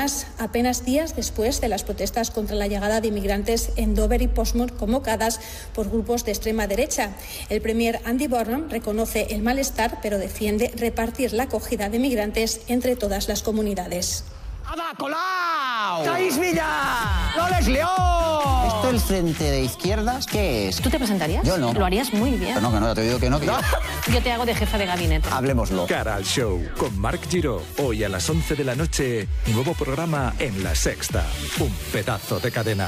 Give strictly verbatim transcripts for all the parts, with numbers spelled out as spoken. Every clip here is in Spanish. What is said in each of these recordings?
además apenas días después de las protestas contra la llegada de inmigrantes en Dover y Portsmouth convocadas por grupos de extrema derecha. El premier Andy Burnham reconoce el malestar, pero defiende repartir la acogida de migrantes entre todas las comunidades. ¡Ada Colau! ¡Taís Villa! ¡Loles León! ¿Esto el frente de izquierdas qué es? ¿Tú te presentarías? Yo no. Lo harías muy bien. Pero no, que no, te digo que no. Que ¿No? Yo te hago de jefa de gabinete. Hablemoslo. Cara al show con Marc Giró. Hoy a las once de la noche, nuevo programa en La Sexta. Un pedazo de cadena.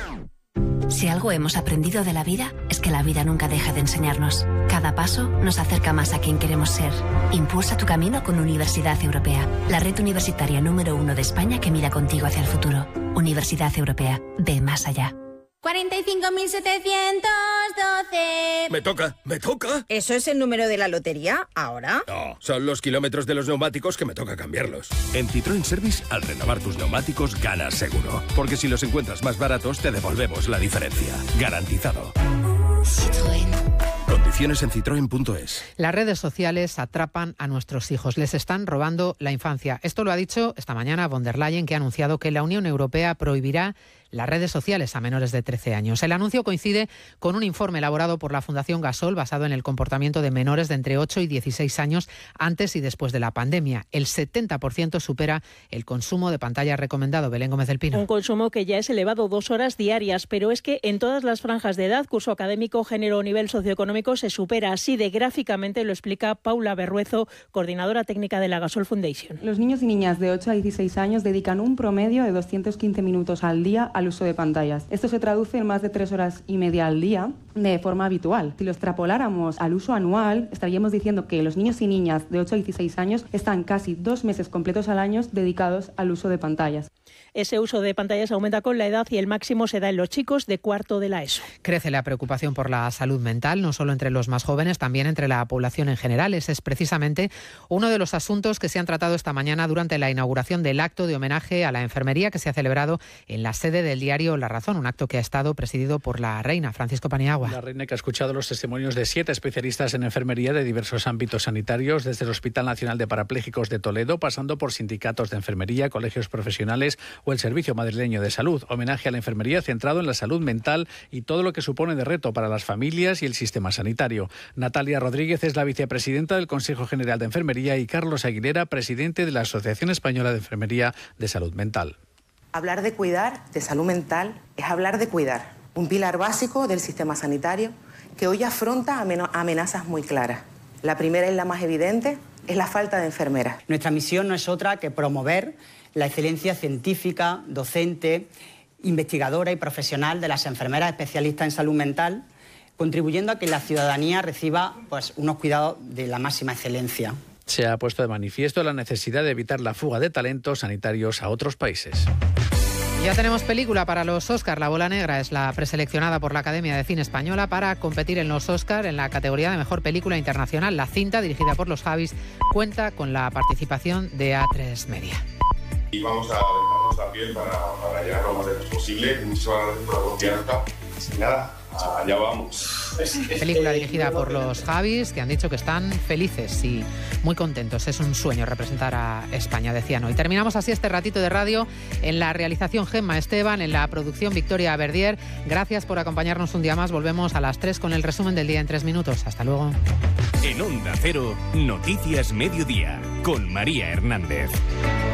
Si algo hemos aprendido de la vida, es que la vida nunca deja de enseñarnos. Cada paso nos acerca más a quien queremos ser. Impulsa tu camino con Universidad Europea, la red universitaria número uno de España que mira contigo hacia el futuro. Universidad Europea, ve más allá. cuarenta y cinco mil setecientos doce. Me toca, me toca. ¿Eso es el número de la lotería ahora? No, son los kilómetros de los neumáticos que me toca cambiarlos. En Citroën Service, al renovar tus neumáticos, ganas seguro. Porque si los encuentras más baratos, te devolvemos la diferencia. Garantizado. Citroën. Condiciones en citroen punto es. Las redes sociales atrapan a nuestros hijos, les están robando la infancia. Esto lo ha dicho esta mañana von der Leyen, que ha anunciado que la Unión Europea prohibirá las redes sociales a menores de trece años. El anuncio coincide con un informe elaborado por la Fundación Gasol basado en el comportamiento de menores de entre ocho y dieciséis años antes y después de la pandemia. El setenta por ciento supera el consumo de pantallas recomendado. Belén Gómez del Pino. Un consumo que ya es elevado dos horas diarias, pero es que en todas las franjas de edad, curso académico, género o nivel socioeconómico, se supera así de gráficamente, lo explica Paula Berruezo, coordinadora técnica de la Gasol Foundation. Los niños y niñas de ocho a dieciséis años dedican un promedio de doscientos quince minutos al día al uso de pantallas. Esto se traduce en más de tres horas y media al día de forma habitual. Si lo extrapoláramos al uso anual, estaríamos diciendo que los niños y niñas de ocho a dieciséis años están casi dos meses completos al año dedicados al uso de pantallas. Ese uso de pantallas aumenta con la edad y el máximo se da en los chicos de cuarto de la ESO. Crece la preocupación por la salud mental, no solo entre los más jóvenes, también entre la población en general. Ese es precisamente uno de los asuntos que se han tratado esta mañana durante la inauguración del acto de homenaje a la enfermería que se ha celebrado en la sede del diario La Razón, un acto que ha estado presidido por la reina, Francisco Paniagua. La reina, que ha escuchado los testimonios de siete especialistas en enfermería de diversos ámbitos sanitarios, desde el Hospital Nacional de Parapléjicos de Toledo, pasando por sindicatos de enfermería, colegios profesionales o el Servicio Madrileño de Salud. Homenaje a la enfermería centrado en la salud mental y todo lo que supone de reto para las familias y el sistema sanitario. Natalia Rodríguez es la vicepresidenta del Consejo General de Enfermería y Carlos Aguilera, presidente de la Asociación Española de Enfermería de Salud Mental. Hablar de cuidar, de salud mental, es hablar de cuidar. Un pilar básico del sistema sanitario que hoy afronta amenazas muy claras. La primera y la más evidente es la falta de enfermeras. Nuestra misión no es otra que promover la excelencia científica, docente, investigadora y profesional de las enfermeras especialistas en salud mental, contribuyendo a que la ciudadanía reciba pues, unos cuidados de la máxima excelencia. Se ha puesto de manifiesto la necesidad de evitar la fuga de talentos sanitarios a otros países. Ya tenemos película para los Oscar. La Bola Negra es la preseleccionada por la Academia de Cine Española para competir en los Oscar en la categoría de Mejor Película Internacional. La cinta, dirigida por los Javis, cuenta con la participación de A tres Media. Y vamos a dejarnos la piel para, para llegar lo más lejos posible. Muchísimas gracias por la confianza. Y nada, allá vamos. Película dirigida por los Javis, que han dicho que están felices y muy contentos. Es un sueño representar a España, decían hoy. Terminamos así este ratito de radio. En la realización, Gemma Esteban, en la producción, Victoria Verdier. Gracias por acompañarnos un día más. Volvemos a las tres con el resumen del día en tres minutos. Hasta luego. En Onda Cero, Noticias Mediodía, con María Hernández.